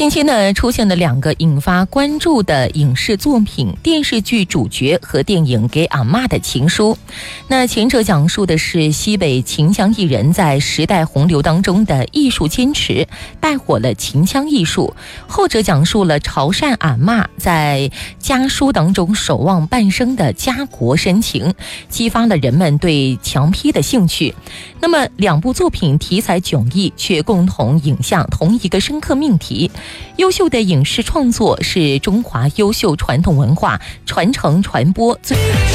近期呢，出现了2个引发关注的影视作品，电视剧主角和电影《给阿嬷的情书》。那前者讲述的是西北秦腔艺人在时代洪流当中的艺术坚持，带火了秦腔艺术；后者讲述了潮汕阿嬷在家书当中守望半生的家国深情，激发了人们对墙批的兴趣。那么2部作品题材迥异，却共同影向同一个深刻命题。优秀的影视创作是中华优秀传统文化传承传播最